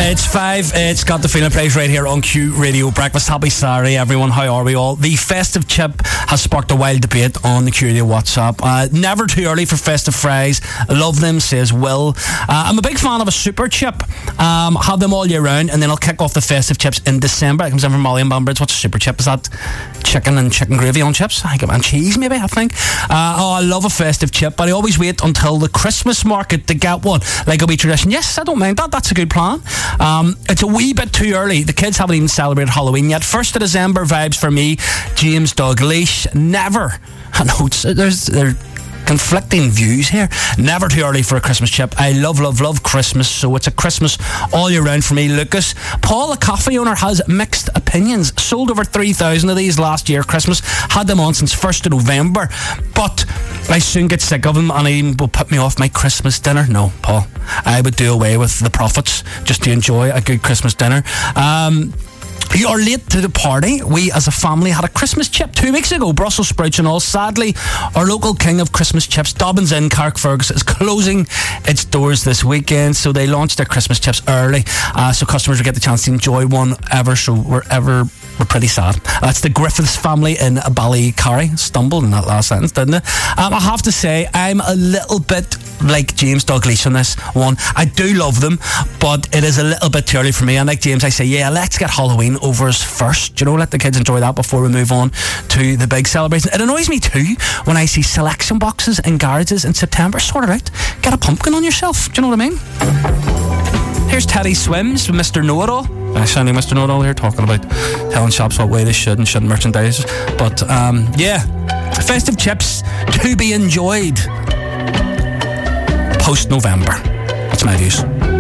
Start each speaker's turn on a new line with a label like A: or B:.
A: It's 5. It's Got the Feeling Place right here on Q Radio Breakfast. Happy Saturday, everyone. How are we all? The festive chip has sparked a wild debate on the Q Radio WhatsApp. Never too early for festive fries. Love them, says Will. I'm a big fan of a super chip. Have them all year round, and then I'll kick off the festive chips in December. It comes in from Molly and Banbridge. What's a super chip? Is that chicken and chicken gravy on chips? I think and cheese, maybe, I think. I love a festive chip, but I always wait until the Christmas market to get one. Like a wee tradition. Yes, I don't mind that. That's a good plan. It's a wee bit too early. The kids haven't even celebrated Halloween yet. 1st of December vibes for me. James Dalglish. Never. I know there's conflicting views here. Never too early for a Christmas chip. I love Christmas, so it's a Christmas all year round for me. Lucas. Paul, a coffee owner, has mixed opinions. Sold over 3,000 of these last year Christmas. Had them on since 1st of November, but I soon get sick of them, and it will put me off my Christmas dinner. No, Paul, I would do away with the profits just to enjoy a good Christmas dinner. You are late to the party. We as a family had a Christmas chip 2 weeks ago, Brussels sprouts and all. Sadly, our local king of Christmas chips, Dobbins Inn, Carrickfergus, is closing its doors this weekend, so they launched their Christmas chips early, so customers will get the chance to enjoy one we're pretty sad. That's the Griffiths family in Ballycarry. Stumbled in that last sentence, didn't I? I have to say, I'm a little bit like James Dalglish on this one. I do love them, but it is a little bit too early for me. And like James, I say, yeah, let's get Halloween over us first. You know, let the kids enjoy that before we move on to the big celebration. It annoys me too when I see selection boxes in garages in September. Sort it out. Get a pumpkin on yourself. Do you know what I mean? Here's Teddy Swims with Mr. Know-It-All. I'm sounding Mr. Know-It-All here, talking about telling shops what way they should and shouldn't merchandise. But yeah, festive chips to be enjoyed post-November. That's my views.